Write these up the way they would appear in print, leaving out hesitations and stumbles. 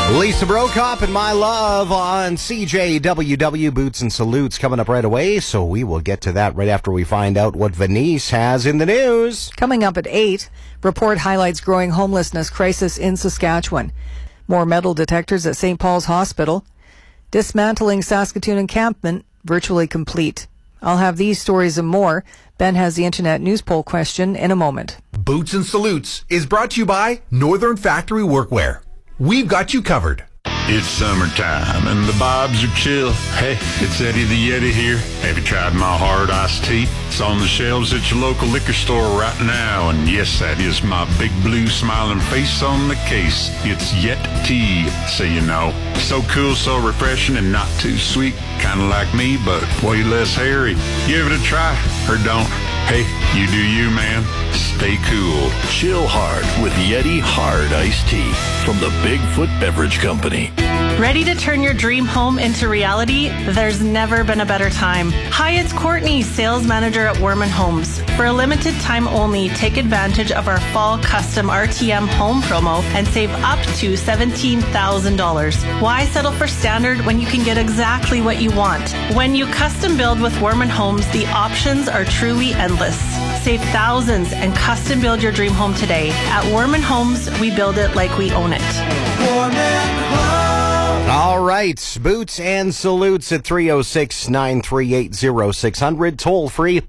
Lisa Brokop and My Love on CJWW. Boots and Salutes coming up right away, so we will get to that right after we find out what Venice has in the news. Coming up at 8, report highlights growing homelessness crisis in Saskatchewan. More metal detectors at St. Paul's Hospital. Dismantling Saskatoon encampment virtually complete. I'll have these stories and more. Ben has the Internet News Poll question in a moment. Boots and Salutes is brought to you by Northern Factory Workwear. We've got you covered. It's summertime and the vibes are chill. Hey, it's Eddie the Yeti here. Have you tried my hard iced tea? It's on the shelves at your local liquor store right now. And yes, that is my big blue smiling face on the case. It's Yet Tea, so you know. So cool, so refreshing, and not too sweet. Kind of like me, but way less hairy. Give it a try, or don't. Hey, you do you, man. Stay cool. Chill hard with Yeti Hard Iced Tea from the Bigfoot Beverage Company. Ready to turn your dream home into reality? There's never been a better time. Hi, it's Courtney, sales manager at Werman Homes. For a limited time only, take advantage of our fall custom RTM home promo and save up to $17,000. Why settle for standard when you can get exactly what you want? When you custom build with Werman Homes, the options are truly endless. Save thousands and custom build your dream home today. At Werman Homes, we build it like we own it. All right, Boots and Salutes at 306-938-0600, toll free,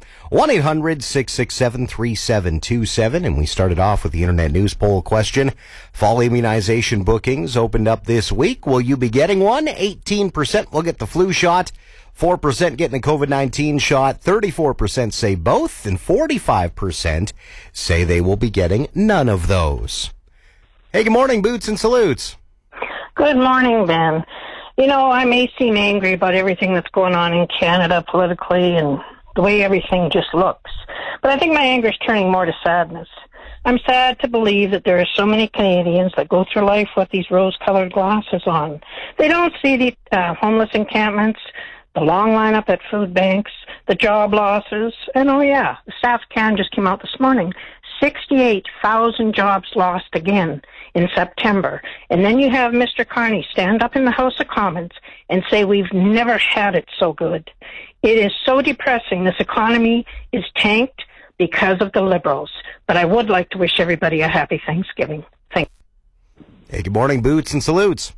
1-800-667-3727. And we started off with the Internet News Poll question. Fall immunization bookings opened up this week. Will you be getting one? 18% will get the flu shot, 4% getting a COVID-19 shot, 34% say both, and 45% say they will be getting none of those. Hey, good morning, Boots and Salutes. Good morning, Ben. You know, I may seem angry about everything that's going on in Canada politically and the way everything just looks, but I think my anger is turning more to sadness. I'm sad to believe that there are so many Canadians that go through life with these rose-colored glasses on. They don't see the homeless encampments, the long lineup at food banks, the job losses, and oh yeah, the Staff Can just came out this morning. 68,000 jobs lost again in September. And then you have Mr. Carney stand up in the House of Commons and say we've never had it so good. It is so depressing. This economy is tanked because of the Liberals. But I would like to wish everybody a happy Thanksgiving. Thank you. Hey, good morning, Boots and Salutes.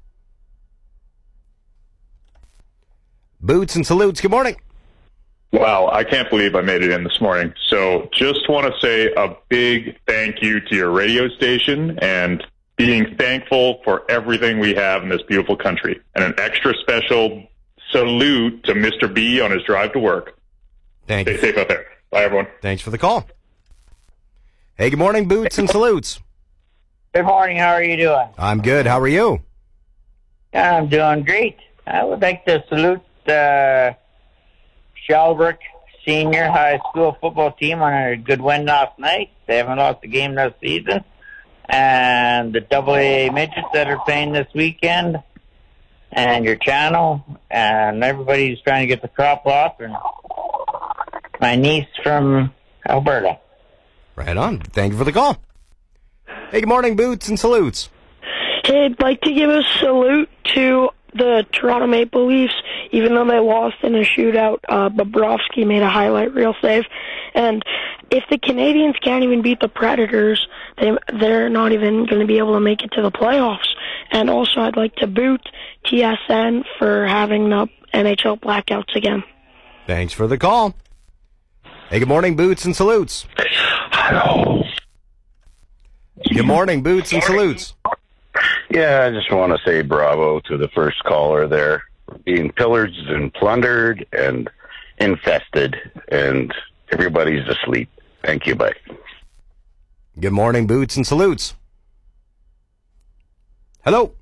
Boots and Salutes, good morning. Wow, I can't believe I made it in this morning. So just want to say a big thank you to your radio station and being thankful for everything we have in this beautiful country. And an extra special salute to Mr. B on his drive to work. Thank you. Stay safe out there. Bye, everyone. Thanks for the call. Hey, good morning, Boots and Salutes. Good morning. How are you doing? I'm good. How are you? I'm doing great. I would like to salute Shelbrook Senior High School football team on a good win last night. They haven't lost a game this season. And the AA midgets that are playing this weekend. And your channel. And everybody's trying to get the crop off. And my niece from Alberta. Right on. Thank you for the call. Hey, good morning, Boots and Salutes. Hey, I'd like to give a salute to the Toronto Maple Leafs. Even though they lost in a shootout, Bobrovsky made a highlight reel save. And if the Canadians can't even beat the Predators, they're not even going to be able to make it to the playoffs. And also, I'd like to boot TSN for having the NHL blackouts again. Thanks for the call. Hey, good morning, Boots and Salutes. Hello. Good morning, Boots and Salutes. Yeah, I just want to say bravo to the first caller there. Being pillaged and plundered and infested, and everybody's asleep. Thank you, bye. Good morning, Boots and Salutes. Hello.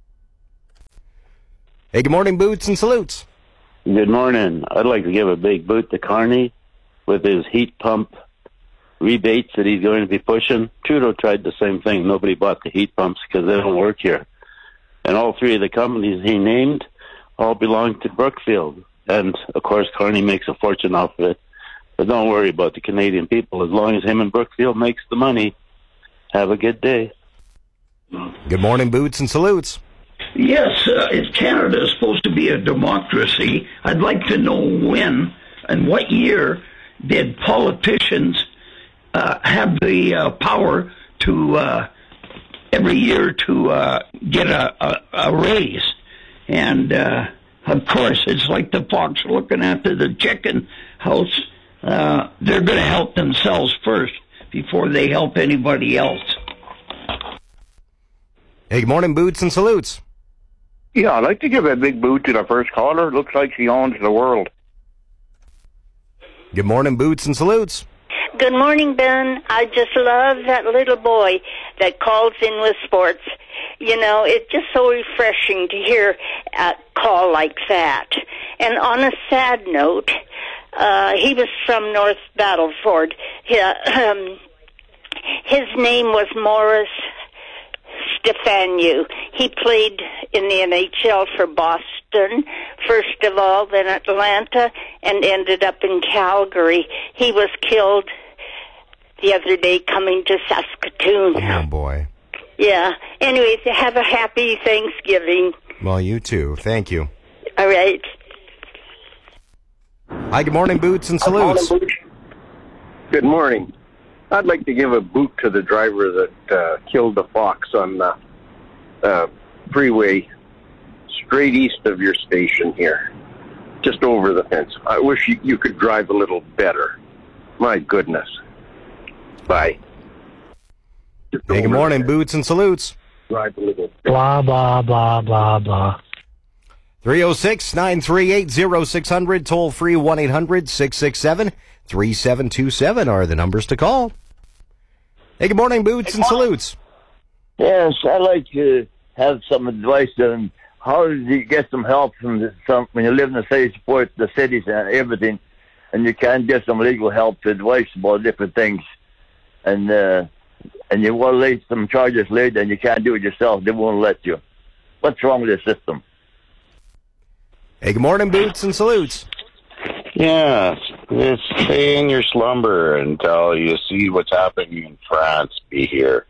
Hey, good morning, Boots and Salutes. Good morning. I'd like to give a big boot to Carney with his heat pump rebates that he's going to be pushing. Trudeau tried the same thing. Nobody bought the heat pumps because they don't work here. And all three of the companies he named all belong to Brookfield. And, of course, Carney makes a fortune off of it. But don't worry about the Canadian people. As long as him and Brookfield makes the money, have a good day. Good morning, Boots and Salutes. Yes, if Canada is supposed to be a democracy, I'd like to know when and what year did politicians have the power to every year to get a raise. And of course, it's like the fox looking after the chicken house. They're going to help themselves first before they help anybody else. Hey, good morning, Boots and Salutes. Yeah, I'd like to give a big boot to the first caller. Looks like she owns the world. Good morning, Boots and Salutes. Good morning, Ben. I just love that little boy that calls in with sports. You know, it's just so refreshing to hear a call like that. And on a sad note, he was from North Battleford. His name was Morris Stefanu. He played in the NHL for Boston, first of all, then Atlanta, and ended up in Calgary. He was killed the other day coming to Saskatoon. Oh, boy. Yeah. Anyways, have a happy Thanksgiving. Well, you too. Thank you. All right. Hi, good morning, Boots and Salutes. Good morning. I'd like to give a boot to the driver that killed the fox on the freeway straight east of your station here, just over the fence. I wish you could drive a little better. My goodness. Bye. Hey, good morning, Boots and Salutes. Drive a little better. Blah, blah, blah, blah, blah. 306-938-0600, toll free 1-800-667-3727 are the numbers to call. Hey, good morning, Boots and Salutes. Yes, I'd like to have some advice on how do you get some help from when you live in the city, support the cities and everything, and you can't get some legal help, advice about different things, and you want to lay some charges laid, and you can't do it yourself. They won't let you. What's wrong with the system? Hey, good morning, Boots and Salutes. Yes, just stay in your slumber until you see what's happening in France. Be here.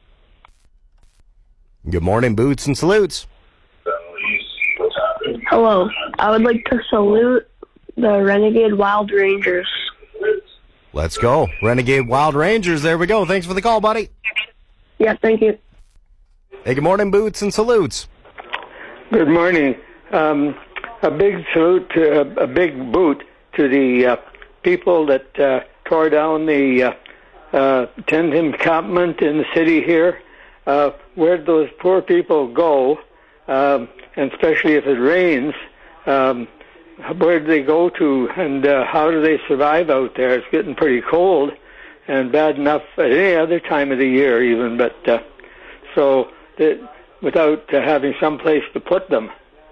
Good morning, Boots and Salutes. Hello. I would like to salute the Renegade Wild Rangers. Let's go. Renegade Wild Rangers. There we go. Thanks for the call, buddy. Yeah, thank you. Hey, good morning, Boots and Salutes. Good morning. A big salute, a big boot to the people that tore down the tent encampment in the city here. Where'd those poor people go? And especially if it rains, where do they go to, and how do they survive out there? It's getting pretty cold and bad enough at any other time of the year even, but without having some place to put them.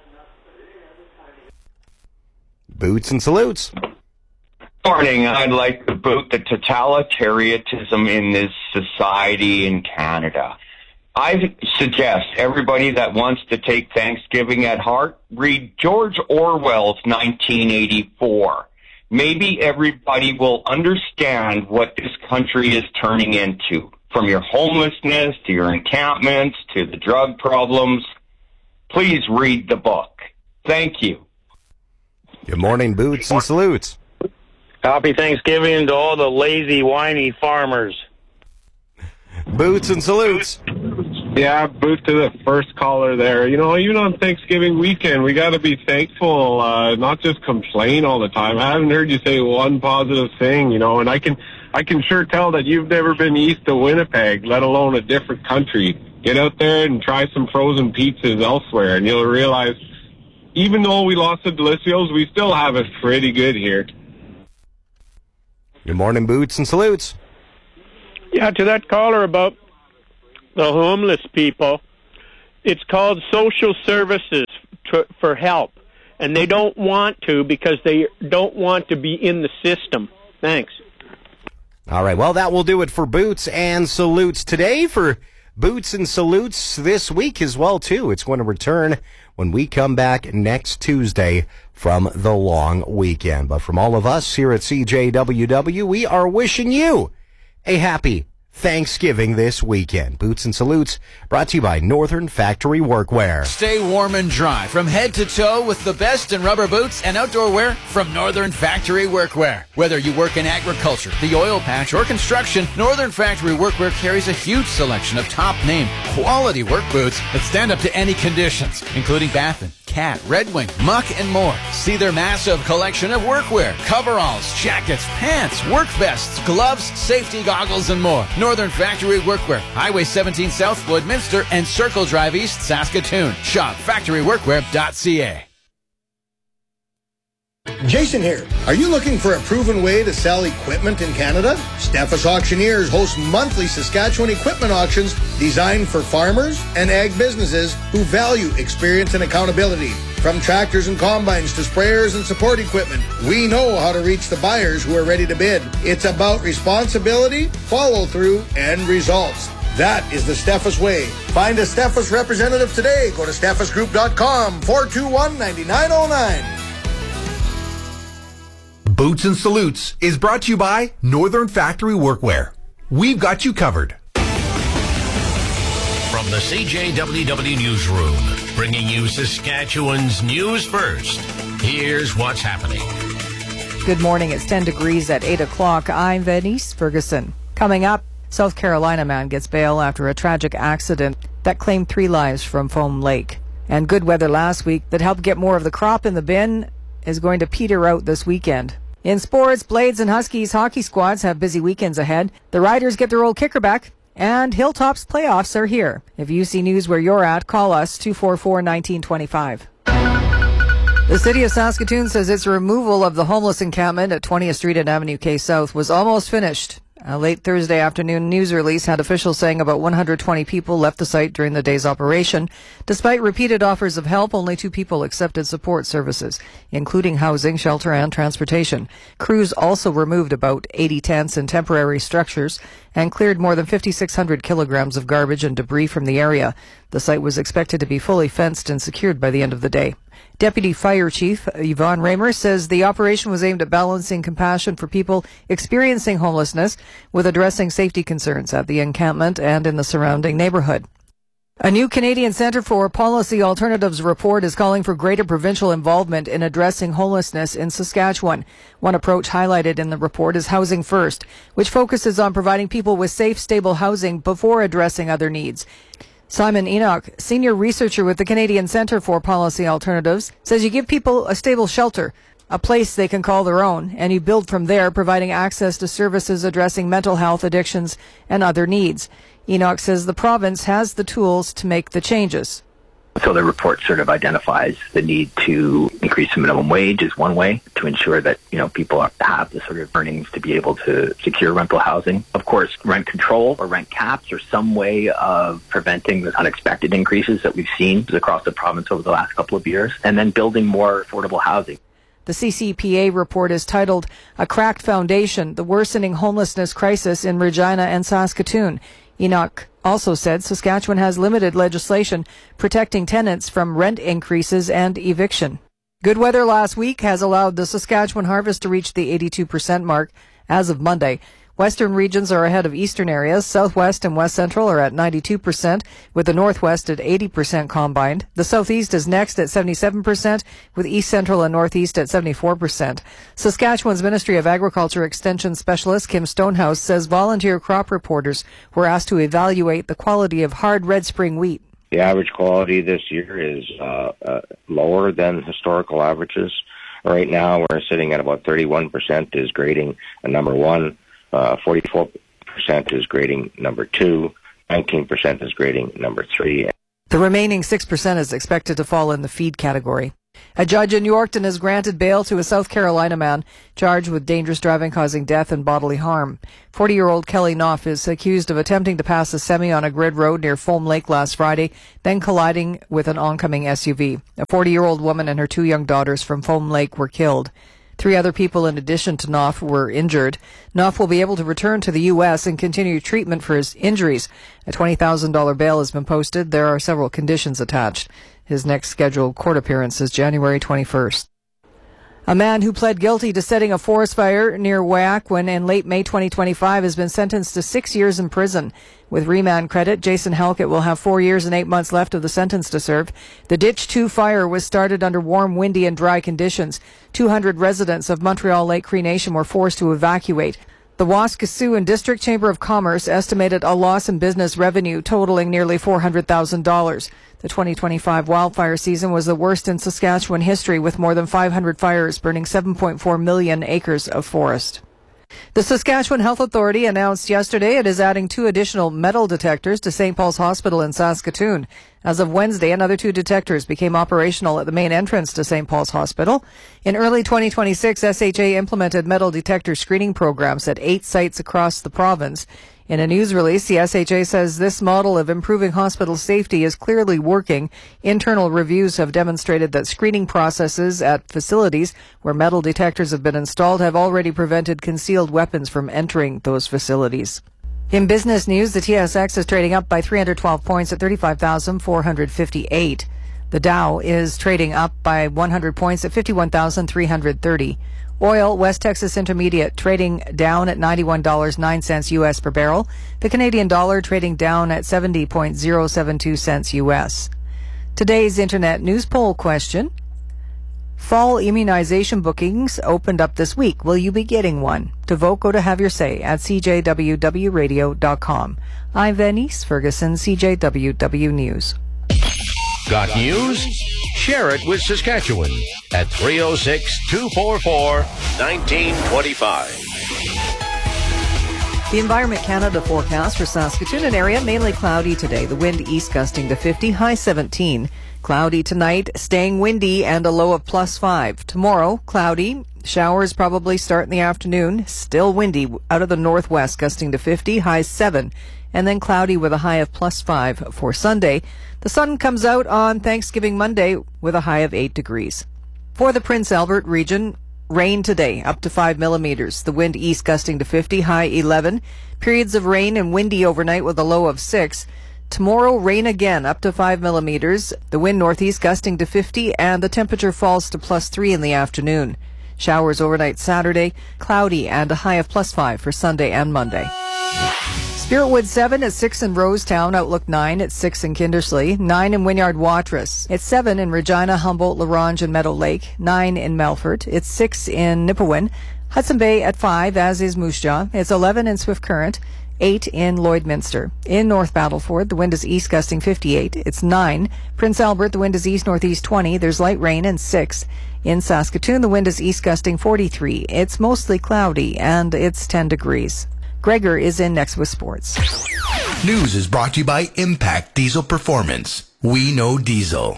Boots and Salutes. Morning. I'd like to boot the totalitarianism in this society in Canada. I suggest everybody that wants to take Thanksgiving at heart, read George Orwell's 1984. Maybe everybody will understand what this country is turning into, from your homelessness to your encampments to the drug problems. Please read the book. Thank you. Good morning, Boots and Salutes. Happy Thanksgiving to all the lazy, whiny farmers. Boots and Salutes. Yeah, boot to the first caller there. You know, even on Thanksgiving weekend, we got to be thankful, not just complain all the time. I haven't heard you say one positive thing, you know, and I can sure tell that you've never been east of Winnipeg, let alone a different country. Get out there and try some frozen pizzas elsewhere, and you'll realize even though we lost the Delicios, we still have it pretty good here. Good morning, Boots and Salutes. Yeah, to that caller about the homeless people, it's called social services for help, and they don't want to because they don't want to be in the system. Thanks. All right, well, that will do it for Boots and Salutes today. For Boots and Salutes this week as well, too. It's going to return when we come back next Tuesday from the long weekend. But from all of us here at CJWW, we are wishing you a happy Thanksgiving this weekend. Boots and Salutes brought to you by Northern Factory Workwear. Stay warm and dry from head to toe with the best in rubber boots and outdoor wear from Northern Factory Workwear. Whether you work in agriculture, the oil patch, or construction, Northern Factory Workwear carries a huge selection of top-name, quality work boots that stand up to any conditions, including Baffin, Cat, Red Wing, Muck, and more. See their massive collection of workwear, coveralls, jackets, pants, work vests, gloves, safety goggles, and more. Northern Factory Workwear, Highway 17 South, Woodminster, and Circle Drive East, Saskatoon. Shop factoryworkwear.ca. Jason here. Are you looking for a proven way to sell equipment in Canada? Steffes Auctioneers hosts monthly Saskatchewan equipment auctions designed for farmers and ag businesses who value experience and accountability. From tractors and combines to sprayers and support equipment, we know how to reach the buyers who are ready to bid. It's about responsibility, follow-through, and results. That is the Steffes way. Find a Steffes representative today. Go to steffesgroup.com, 421-9909. Boots and Salutes is brought to you by Northern Factory Workwear. We've got you covered. From the CJWW Newsroom, bringing you Saskatchewan's news first. Here's what's happening. Good morning. It's 10 degrees at 8 o'clock. I'm Venice Ferguson. Coming up, South Carolina man gets bail after a tragic accident that claimed 3 lives from Foam Lake. And good weather last week that helped get more of the crop in the bin is going to peter out this weekend. In sports, Blades and Huskies hockey squads have busy weekends ahead. The Riders get their old kicker back, and Hilltop's playoffs are here. If you see news where you're at, call us 244-1925. The city of Saskatoon says its removal of the homeless encampment at 20th Street and Avenue K South was almost finished. A late Thursday afternoon news release had officials saying about 120 people left the site during the day's operation. Despite repeated offers of help, only 2 people accepted support services, including housing, shelter, and transportation. Crews also removed about 80 tents and temporary structures and cleared more than 5,600 kilograms of garbage and debris from the area. The site was expected to be fully fenced and secured by the end of the day. Deputy Fire Chief Yvonne Raymer says the operation was aimed at balancing compassion for people experiencing homelessness with addressing safety concerns at the encampment and in the surrounding neighborhood. A new Canadian Centre for Policy Alternatives report is calling for greater provincial involvement in addressing homelessness in Saskatchewan. One approach highlighted in the report is Housing First, which focuses on providing people with safe, stable housing before addressing other needs. Simon Enoch, senior researcher with the Canadian Centre for Policy Alternatives, says you give people a stable shelter, a place they can call their own, and you build from there, providing access to services addressing mental health, addictions, and other needs. Enoch says the province has the tools to make the changes. So the report sort of identifies the need to increase the minimum wage is one way to ensure that, people have the sort of earnings to be able to secure rental housing. Of course, rent control or rent caps are some way of preventing the unexpected increases that we've seen across the province over the last couple of years, and then building more affordable housing. The CCPA report is titled A Cracked Foundation, the Worsening Homelessness Crisis in Regina and Saskatoon. Enoch also said Saskatchewan has limited legislation protecting tenants from rent increases and eviction. Good weather last week has allowed the Saskatchewan harvest to reach the 82% mark as of Monday. Western regions are ahead of eastern areas. Southwest and West Central are at 92%, with the Northwest at 80% combined. The Southeast is next at 77%, with East Central and Northeast at 74%. Saskatchewan's Ministry of Agriculture Extension Specialist Kim Stonehouse says volunteer crop reporters were asked to evaluate the quality of hard red spring wheat. The average quality this year is lower than historical averages. Right now, we're sitting at about 31% is grading number 1. 44% is grading number 2, 19% is grading number 3. The remaining 6% is expected to fall in the feed category. A judge in Yorkton has granted bail to a South Carolina man charged with dangerous driving causing death and bodily harm. 40-year-old Kelly Knopf is accused of attempting to pass a semi on a grid road near Foam Lake last Friday, then colliding with an oncoming SUV. A 40-year-old woman and her 2 young daughters from Foam Lake were killed. 3 other people in addition to Knopf were injured. Knopf will be able to return to the U.S. and continue treatment for his injuries. A $20,000 bail has been posted. There are several conditions attached. His next scheduled court appearance is January 21st. A man who pled guilty to setting a forest fire near Waiakwan in late May 2025 has been sentenced to 6 years in prison. With remand credit, Jason Halkett will have 4 years and 8 months left of the sentence to serve. The Ditch 2 fire was started under warm, windy and dry conditions. 200 residents of Montreal Lake Cree Nation were forced to evacuate. The Waskesiu and District Chamber of Commerce estimated a loss in business revenue totaling nearly $400,000. The 2025 wildfire season was the worst in Saskatchewan history, with more than 500 fires burning 7.4 million acres of forest. The Saskatchewan Health Authority announced yesterday it is adding 2 additional metal detectors to St. Paul's Hospital in Saskatoon. As of Wednesday, another 2 detectors became operational at the main entrance to St. Paul's Hospital. In early 2026, SHA implemented metal detector screening programs at 8 sites across the province. In a news release, the SHA says this model of improving hospital safety is clearly working. Internal reviews have demonstrated that screening processes at facilities where metal detectors have been installed have already prevented concealed weapons from entering those facilities. In business news, the TSX is trading up by 312 points at 35,458. The Dow is trading up by 100 points at 51,330. Oil, West Texas Intermediate, trading down at $91.09 U.S. per barrel. The Canadian dollar trading down at 70.072 cents U.S. Today's Internet news poll question. Fall immunization bookings opened up this week. Will you be getting one? To vote, go to Have Your Say at cjwwradio.com. I'm Venice Ferguson, CJWW News. Got news? Share it with Saskatchewan at 306-244-1925. The Environment Canada forecast for Saskatoon and area, mainly cloudy today. The wind east gusting to 50, high 17. Cloudy tonight, staying windy and a low of +5. Tomorrow, cloudy. Showers probably start in the afternoon. Still windy out of the northwest, gusting to 50, high 7. And then cloudy with a high of +5 for Sunday. The sun comes out on Thanksgiving Monday with a high of 8 degrees. For the Prince Albert region, rain today, up to 5 millimeters. The wind east gusting to 50, high 11. Periods of rain and windy overnight with a low of 6. Tomorrow, rain again, up to 5 millimeters. The wind northeast gusting to 50, and the temperature falls to +3 in the afternoon. Showers overnight Saturday, cloudy and a high of +5 for Sunday and Monday. Spiritwood 7 at 6 in Rosetown, Outlook 9 at 6 in Kindersley, 9 in Wynyard Watrous. It's 7 in Regina, Humboldt, LaRange, and Meadow Lake, 9 in Melfort. It's 6 in Nipawin. Hudson Bay at 5, as is Moose Jaw. It's 11 in Swift Current, 8 in Lloydminster. In North Battleford, the wind is east gusting 58. It's 9. Prince Albert, the wind is east-northeast 20. There's light rain, and 6. In Saskatoon, the wind is east gusting 43. It's mostly cloudy, and it's 10 degrees. Gregor is in next with sports. News is brought to you by Impact Diesel Performance. We know diesel.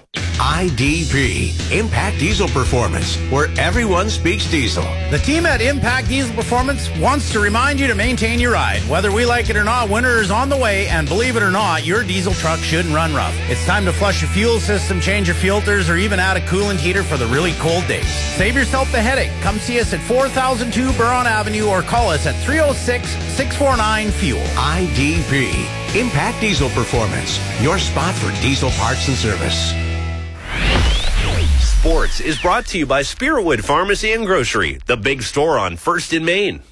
IDP, Impact Diesel Performance, where everyone speaks diesel. The team at Impact Diesel Performance wants to remind you to maintain your ride. Whether we like it or not, winter is on the way, and believe it or not, your diesel truck shouldn't run rough. It's time to flush your fuel system, change your filters, or even add a coolant heater for the really cold days. Save yourself the headache. Come see us at 4002 Buron Avenue or call us at 306-649-FUEL. IDP, Impact Diesel Performance, your spot for diesel parts and service. Sports is brought to you by Spiritwood Pharmacy and Grocery, the big store on 1st in Maine.